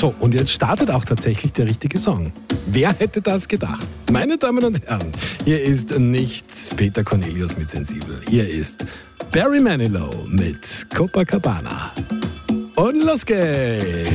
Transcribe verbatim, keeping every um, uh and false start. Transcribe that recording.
So, und jetzt startet auch tatsächlich der richtige Song. Wer hätte das gedacht? Meine Damen und Herren, hier ist nicht Peter Cornelius mit Sensibel. Hier ist Barry Manilow mit Copacabana. Und los geht's!